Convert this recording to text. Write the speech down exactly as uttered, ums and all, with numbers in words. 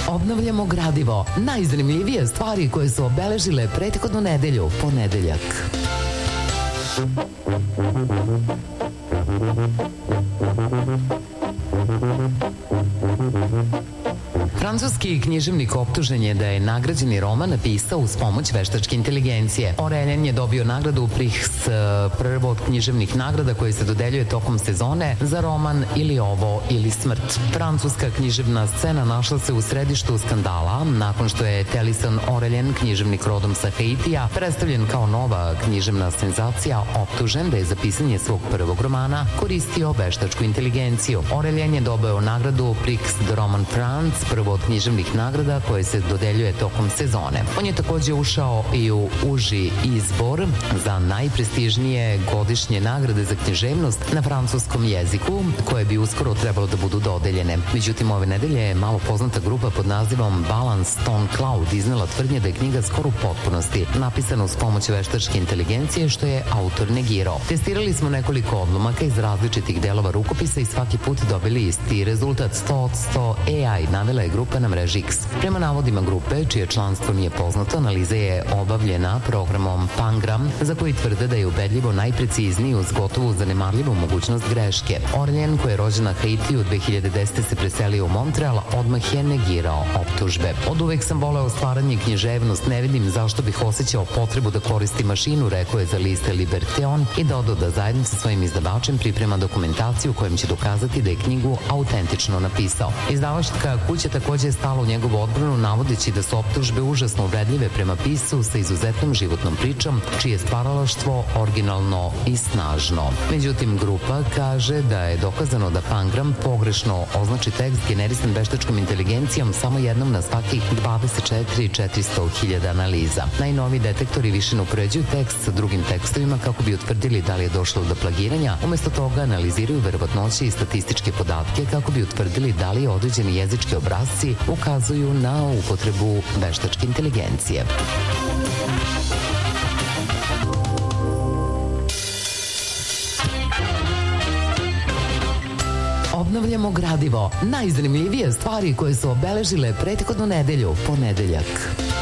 Obnavljamo gradivo. Najzanimljivije stvari koje su obeležile prethodnu nedelju, ponedeljak. Francuski književnik optužen je da je nagrađeni roman napisao uz pomoć veštačke inteligencije. Oreljan je dobio nagradu Prix, prvo od književnih nagrada koje se dodeljuje tokom sezone za roman Ili ovo ili smrt. Francuska književna scena našla se u središtu skandala nakon što je Tennyson Oreljan, književnik rodom sa Haitija, predstavljen kao nova književna senzacija, optužen da je za pisanje svog prvog romana koristio veštačku inteligenciju. Oreljan je dobio nagradu Prix de Roman France, prvo od književnih nagrada koje se dodeljuje tokom sezone. On je takođe ušao i u uži izbor za najprestižnije godišnje nagrade za književnost na francuskom jeziku, koje bi uskoro trebalo da budu dodeljene. Međutim, ove nedelje je malo poznata grupa pod nazivom Balance Stone Cloud iznela tvrdnje da je knjiga skoro u potpunosti napisana uz pomoć veštačke inteligencije, što je autor negirao. Testirali smo nekoliko odlomaka iz različitih delova rukopisa i svaki put dobili isti rezultat. sto od sto A I navela je grupa na mreži X. Prema navodima grupe, čije članstvo nije poznato, analiza je obavljena programom Pangram, za koji tvrde da je ubedljivo najprecizniji uz gotovu zanemarljivu mogućnost greške. Oreljan, koji je rođen na Haitiju, dve hiljade desete se preselio u Montreal, odmah je negirao optužbe. Od uvek sam voleo stvaranje i književnost, ne vidim zašto bih osjećao potrebu da koristim mašinu, rekao je za liste Liberteon i dodao da zajedno sa svojim izdavačem priprema dokumentaciju kojom će dokazati da je knjigu autentično napisao. Izdavačka kuća takođe je stala u njegovu odbranu, navodeći da su optužbe užasno uvredljive prema piscu sa izuzetnom životnom pričom, čije stvaralaštvo originalno i snažno. Međutim, grupa kaže da je dokazano da Pangram pogrešno označi tekst generisan veštačkom inteligencijom samo jednom na svakih dvadeset četiri hiljade četiristo hiljada analiza. Najnoviji detektori više ne upoređuju tekst sa drugim tekstovima kako bi utvrdili da li je došlo do plagiranja, umesto toga analiziraju verovatnoće i statističke podatke kako bi utvrdili da li određeni jezički obrazci ukazuju na upotrebu veštačke inteligencije. Obnavljamo gradivo. Najzanimljivije stvari koje su obeležile prethodnu nedelju, ponedeljak.